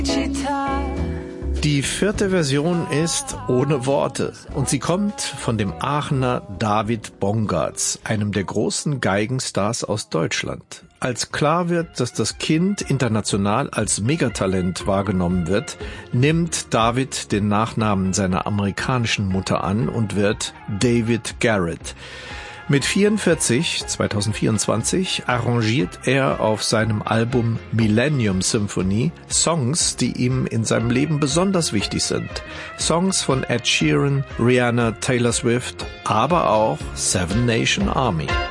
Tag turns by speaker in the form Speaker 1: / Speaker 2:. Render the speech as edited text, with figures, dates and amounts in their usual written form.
Speaker 1: Die 4. Version ist ohne Worte und sie kommt von dem Aachener David Bongartz, einem der großen Geigenstars aus Deutschland. Als klar wird, dass das Kind international als Megatalent wahrgenommen wird, nimmt David den Nachnamen seiner amerikanischen Mutter an und wird David Garrett. Mit 44, 2024, arrangiert er auf seinem Album Millennium Symphony Songs, die ihm in seinem Leben besonders wichtig sind. Songs von Ed Sheeran, Rihanna, Taylor Swift, aber auch Seven Nation Army.